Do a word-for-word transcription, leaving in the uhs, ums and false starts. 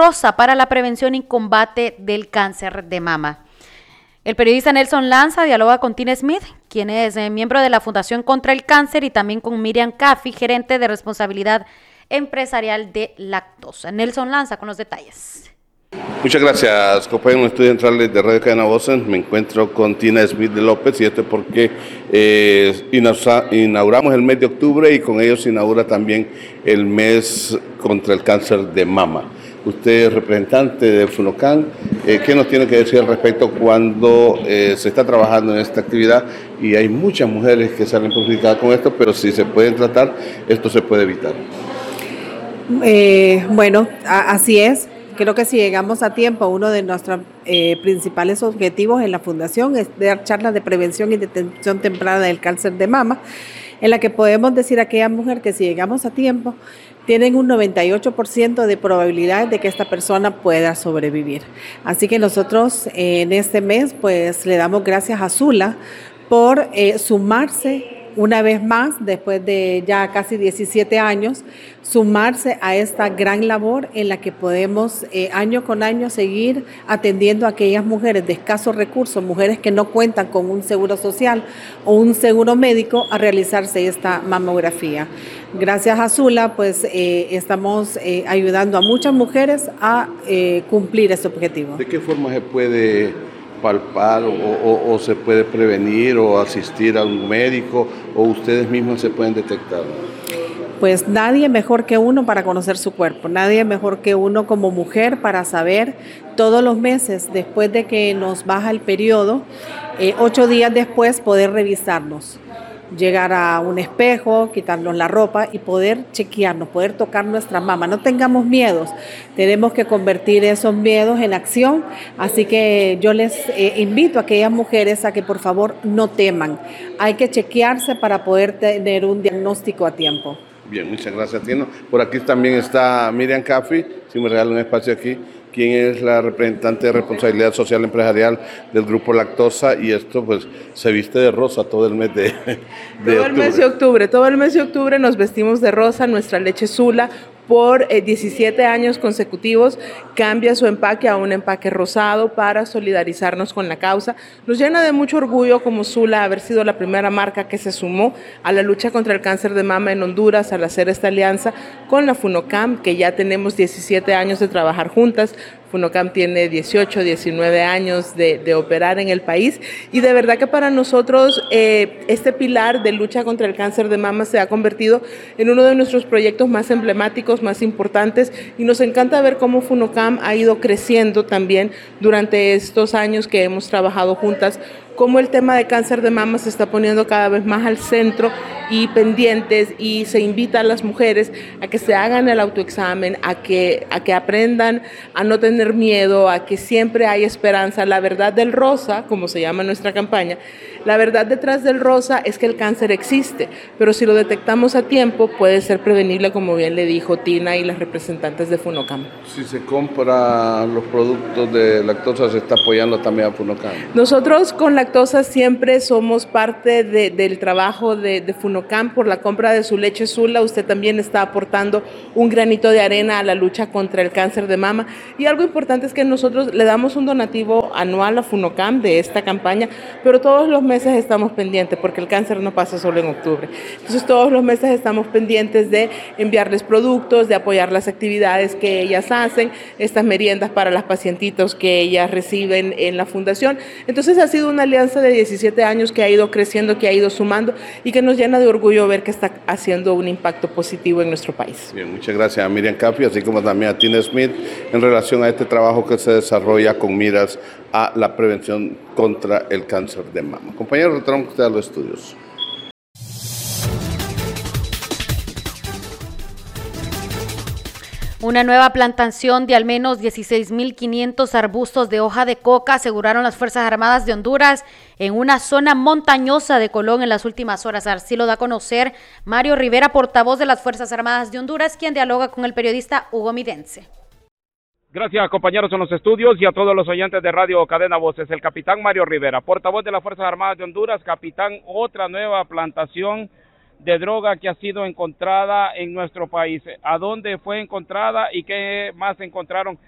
rosa para la prevención y combate del cáncer de mama. El periodista Nelson Lanza dialoga con Tina Smith, quien es eh, miembro de la Fundación contra el Cáncer, y también con Miriam Caffey, gerente de responsabilidad empresarial de Lactosa. Nelson Lanza con los detalles. Muchas gracias, compañeros. En el estudio central de Radio Cadena Voces me encuentro con Tina Smith de López, y esto es porque eh, inauguramos el mes de octubre y con ello se inaugura también el mes contra el cáncer de mama. Usted es representante de FUNOCAM, eh, ¿qué nos tiene que decir al respecto cuando eh, se está trabajando en esta actividad? Y hay muchas mujeres que salen perjudicadas con esto, pero si se pueden tratar, esto se puede evitar. Eh, bueno, a, así es. Creo que si llegamos a tiempo, uno de nuestros eh, principales objetivos en la Fundación es dar charlas de prevención y detección temprana del cáncer de mama, en la que podemos decir a aquella mujer que si llegamos a tiempo, tienen un noventa y ocho por ciento de probabilidad de que esta persona pueda sobrevivir. Así que nosotros eh, en este mes pues le damos gracias a Zula por eh, sumarse una vez más, después de ya casi diecisiete años, sumarse a esta gran labor en la que podemos eh, año con año seguir atendiendo a aquellas mujeres de escasos recursos, mujeres que no cuentan con un seguro social o un seguro médico, a realizarse esta mamografía. Gracias a Zula, pues eh, estamos eh, ayudando a muchas mujeres a eh, cumplir este objetivo. ¿De qué forma se puede palpar o, o, o se puede prevenir o asistir a un médico, o ustedes mismos se pueden detectar? Pues nadie mejor que uno para conocer su cuerpo, nadie mejor que uno como mujer para saber todos los meses después de que nos baja el periodo, eh, ocho días después poder revisarnos. Llegar a un espejo, quitarnos la ropa y poder chequearnos, poder tocar nuestra mama. No tengamos miedos, tenemos que convertir esos miedos en acción, así que yo les eh, invito a aquellas mujeres a que por favor no teman. Hay que chequearse para poder tener un diagnóstico a tiempo. Bien, muchas gracias, Tino. Por aquí también está Miriam Caffey, si me regala un espacio aquí, quien es la representante de responsabilidad social empresarial del grupo Lactosa, y esto pues se viste de rosa todo el mes de, de todo octubre. el mes de octubre, todo el mes de octubre nos vestimos de rosa. Nuestra leche Zula por eh, diecisiete años consecutivos cambia su empaque a un empaque rosado para solidarizarnos con la causa. Nos llena de mucho orgullo como Zula haber sido la primera marca que se sumó a la lucha contra el cáncer de mama en Honduras al hacer esta alianza con la FUNOCAM, que ya tenemos diecisiete años de trabajar juntas. FUNOCAM tiene dieciocho, diecinueve años de, de operar en el país, y de verdad que para nosotros eh, este pilar de lucha contra el cáncer de mama se ha convertido en uno de nuestros proyectos más emblemáticos, más importantes, y nos encanta ver cómo FUNOCAM ha ido creciendo también durante estos años que hemos trabajado juntas, cómo el tema de cáncer de mama se está poniendo cada vez más al centro y pendientes, y se invita a las mujeres a que se hagan el autoexamen, a que, a que aprendan a no tener miedo, a que siempre hay esperanza. La verdad del rosa, como se llama nuestra campaña, la verdad detrás del rosa es que el cáncer existe, pero si lo detectamos a tiempo puede ser prevenible, como bien le dijo Tina y las representantes de FUNOCAM. Si se compra los productos de Lactosa, se está apoyando también a FUNOCAM. Nosotros con Lactosa siempre somos parte de, del trabajo de, de FUNOCAM. Por la compra de su leche Zula, usted también está aportando un granito de arena a la lucha contra el cáncer de mama. Y algo importante es que nosotros le damos un donativo anual a FUNOCAM de esta campaña, pero todos los meses estamos pendientes, porque el cáncer no pasa solo en octubre. Entonces todos los meses estamos pendientes de enviarles productos, de apoyar las actividades que ellas hacen, estas meriendas para las pacientitos que ellas reciben en la fundación. Entonces ha sido una alianza de diecisiete años que ha ido creciendo, que ha ido sumando, y que nos llena de orgullo ver que está haciendo un impacto positivo en nuestro país. Bien, muchas gracias a Miriam Caffey, así como también a Tina Smith, en relación a este trabajo que se desarrolla con miras a la prevención contra el cáncer de mama. Compañero, retornamos usted a los estudios. Una nueva plantación de al menos dieciséis mil quinientos arbustos de hoja de coca aseguraron las Fuerzas Armadas de Honduras en una zona montañosa de Colón en las últimas horas. Así lo da a conocer Mario Rivera, portavoz de las Fuerzas Armadas de Honduras, quien dialoga con el periodista Hugo Midense. Gracias, compañeros en los estudios, y a todos los oyentes de Radio Cadena Voces. El capitán Mario Rivera, portavoz de las Fuerzas Armadas de Honduras. Capitán, otra nueva plantación de droga que ha sido encontrada en nuestro país. ¿A dónde fue encontrada y qué más encontraron